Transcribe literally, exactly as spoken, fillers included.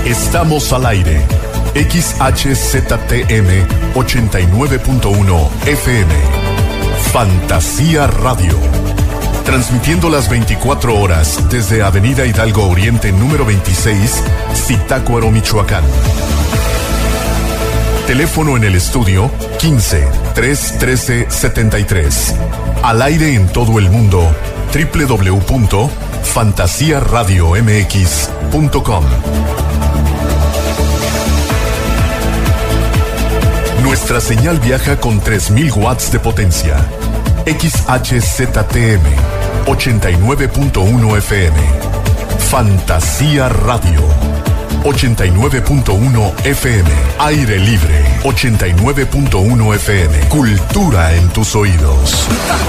Estamos al aire. X H Z T M ochenta y nueve punto uno F M. Fantasía Radio. Transmitiendo las veinticuatro horas desde Avenida Hidalgo Oriente número veintiséis, Zitácuaro, Michoacán. Teléfono en el estudio quince, tres trece, setenta y tres. Al aire en todo el mundo, doble u doble u doble u punto fantasía radio m x punto com. Nuestra señal viaja con tres mil watts de potencia. X H Z T M ochenta y nueve punto uno F M. Fantasía Radio. ochenta y nueve punto uno F M. Aire libre. ochenta y nueve punto uno F M. Cultura en tus oídos.